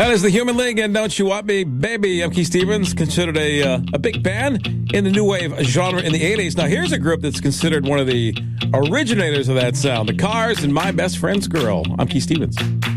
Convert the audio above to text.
That is the Human League and Don't You Want Me, Baby. I'm Keith Stevens, considered a big band in the new wave genre in the 80s. Now, here's a group that's considered one of the originators of that sound, The Cars and My Best Friend's Girl. I'm Keith Stevens.